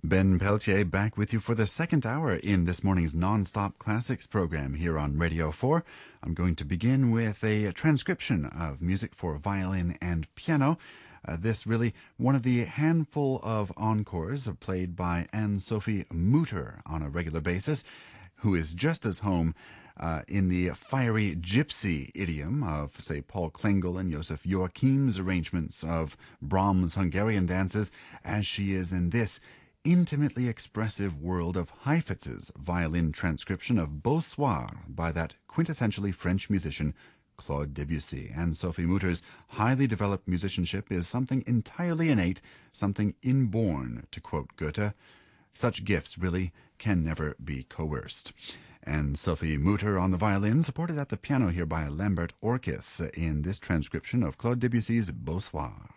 Ben Peltier back with you for the second hour in this morning's Non-Stop Classics program here on Radio 4. I'm going to begin with a transcription of music for violin and piano. This really one of the handful of encores played by Anne-Sophie Mutter on a regular basis, who is just as home in the fiery gypsy idiom of, say, Paul Klengel and Josef Joachim's arrangements of Brahms' Hungarian dances as she is in this intimately expressive world of Heifetz's violin transcription of Beau Soir by that quintessentially French musician Claude Debussy. And Sophie Mutter's highly developed musicianship is something entirely innate, something inborn, to quote Goethe. Such gifts really can never be coerced. And Sophie Mutter on the violin, supported at the piano here by Lambert Orkis in this transcription of Claude Debussy's Beau Soir.